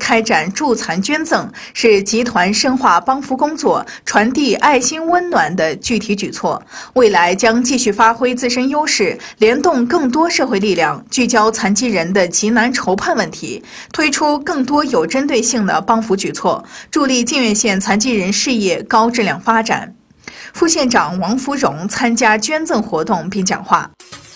开展助残捐赠，是集团深化帮扶工作、传递爱心温暖的具体举措。未来将继续发挥自身优势，联动更多社会力量，聚焦残疾人的急难愁盼问题，推出更多有针对性的帮扶举措，助力泾源县残疾人事业高质量发展。副县长王福荣参加捐赠活动并讲话。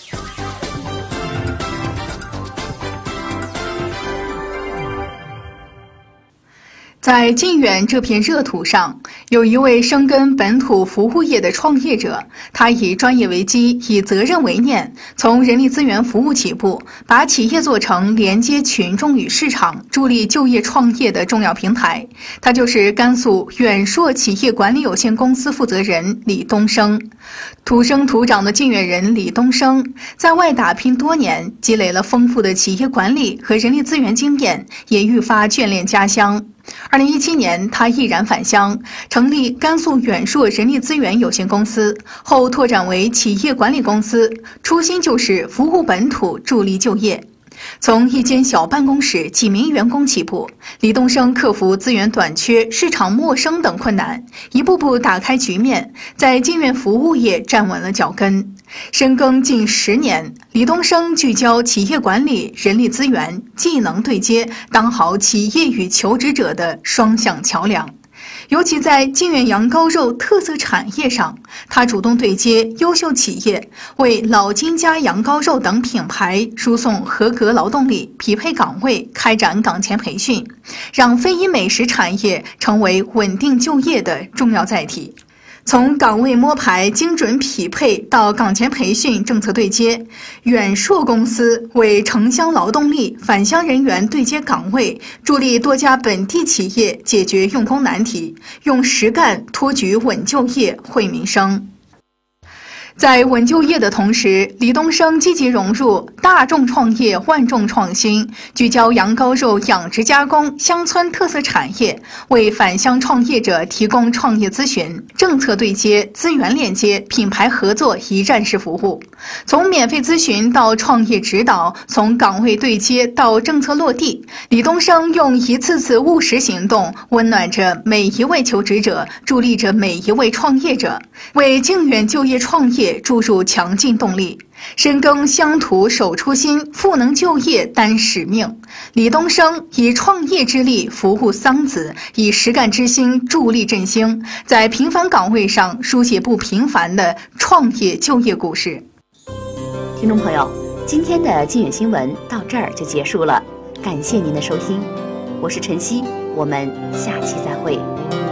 在泾源这片热土上，有一位深耕本土服务业的创业者，他以专业为基，以责任为念，从人力资源服务起步，把企业做成连接群众与市场、助力就业创业的重要平台。他就是甘肃远硕企业管理有限公司负责人李东升。土生土长的泾源人李东升，在外打拼多年，积累了丰富的企业管理和人力资源经验，也愈发眷恋家乡。2017年，他毅然返乡，成立甘肃远硕人力资源有限公司，后拓展为企业管理公司，初心就是服务本土，助力就业。从一间小办公室几名员工起步，李东升克服资源短缺、市场陌生等困难，一步步打开局面，在泾源服务业站稳了脚跟。深耕近10年，李东升聚焦企业管理、人力资源、技能对接，当好企业与求职者的双向桥梁。尤其在泾源羊羔肉特色产业上，他主动对接优秀企业，为老金家羊羔肉等品牌输送合格劳动力，匹配岗位，开展岗前培训，让非遗美食产业成为稳定就业的重要载体。从岗位摸排、精准匹配到岗前培训、政策对接，远硕公司为城乡劳动力返乡人员对接岗位，助力多家本地企业解决用工难题，用实干托举稳就业、惠民生。在稳就业的同时，李东升积极融入大众创业、万众创新，聚焦羊羔肉养殖加工、乡村特色产业，为返乡创业者提供创业咨询、政策对接、资源链接、品牌合作一站式服务。从免费咨询到创业指导，从岗位对接到政策落地，李东升用一次次务实行动，温暖着每一位求职者，助力着每一位创业者，为泾源就业创业注入强劲动力。深耕乡土守初心，赋能就业担使命。李东升以创业之力服务桑梓，以实干之心助力振兴，在平凡岗位上书写不平凡的创业就业故事。 听众朋友，今天的泾源新闻到这儿就结束了，感谢您的收听，我是晨曦，我们下期再会。